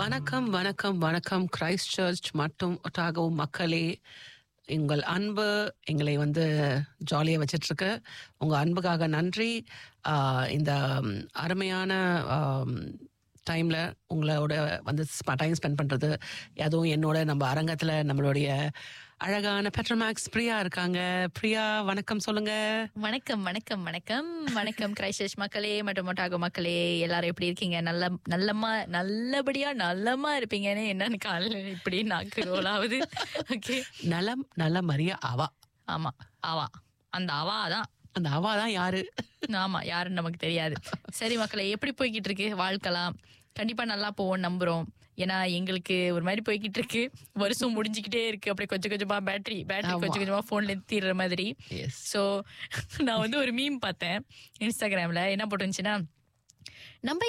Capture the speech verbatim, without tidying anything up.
வணக்கம் வணக்கம் வணக்கம் கிரைஸ்ட் சர்ச் மற்றும் ஒட்டாகோ மக்களே. உங்கள் அன்பு எங்களை வந்து ஜாலியாக வச்சிட்ருக்கு. உங்கள் அன்புக்காக நன்றி. ஆஹ் இந்த ம், அருமையான டைமில் உங்களோட வந்து டைம் ஸ்பெண்ட் பண்ணுறது, அதுவும் என்னோட நம்ம அரங்கத்தில் நம்மளுடைய அழகான பெட்ரோமேக்ஸ் பிரியா இருக்காங்க. பிரியா வணக்கம் சொல்லுங்க. வணக்கம் வணக்கம் வணக்கம் வணக்கம் கிரைஸ்ட் மக்களே மற்றும் ஒட்டாகோ மக்களே, எல்லாரும் எப்படி இருக்கீங்க? நல்ல நல்லமா நல்லபடியா நல்லமா இருப்பீங்கன்னு என்னன்னு காலையில் இப்படி நாக்கு ரோலாவது. ஓகே, நலம் நல்ல மரியா அவா. ஆமா அவா, அந்த அவா தான். அந்த அவா தான் யாரு? ஆமா, யாருன்னு நமக்கு தெரியாது. சரி மக்களே, எப்படி போய்கிட்டு இருக்கு வாழ்க்கலாம்? கண்டிப்பா நல்லா போவோம் நம்புறோம். ஏன்னா எங்களுக்கு ஒரு மாதிரி போய்கிட்டு இருக்கு. வருஷம் முடிஞ்சுக்கிட்டே இருக்கு. அப்படியே கொஞ்சம் கொஞ்சமா பேட்டரி பேட்டரி கொஞ்சம் கொஞ்சமா போன்ல தீர்ற மாதிரி. Yes. ஸோ நான் வந்து ஒரு மீம் பார்த்தேன் இன்ஸ்டாகிராம்ல. என்ன போட்டுருந்துச்சுன்னா, நம்ம